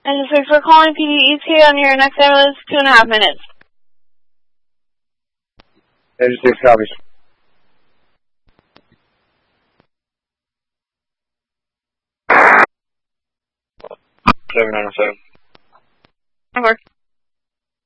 And 6 for calling PDET on your next ambulance, 2.5 minutes. Engine 6 copies. 7907. Over.